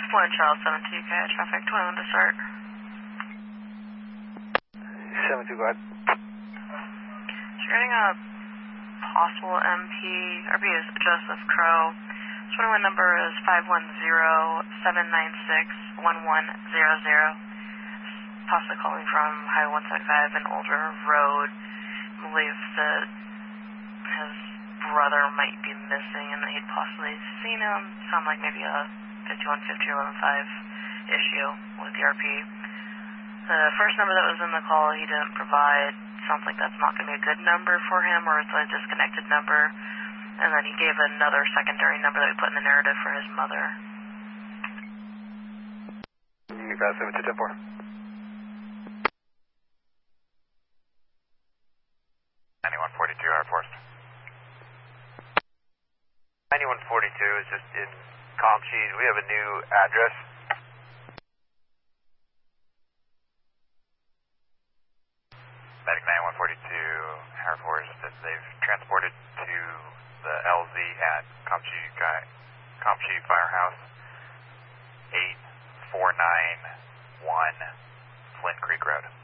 One Charles 72K, traffic 21 to start. 72, go ahead. So you're getting a possible MP. RP is Joseph Crow. 21 number is 510-796-1100. Possibly calling from Highway 175 and Older Road. I believe that his brother might be missing and that he'd possibly seen him. Sound like maybe a 5150 or 115 issue with the RP. The first number that was in the call he didn't provide. Sounds like that's not going to be a good number for him, or it's a disconnected number. And then he gave another secondary number that we put in the narrative for his mother. You got 7210-4. 9142 Air Force. 9142 is just in ComSheet. We have a new address. Medic 9142 Air Force that they've transported to the LZ at ComSheet Firehouse 8491 Flint Creek Road.